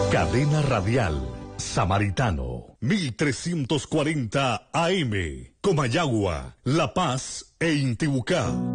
Cadena Radial Samaritano 1340 AM, Comayagua, La Paz e Intibucá.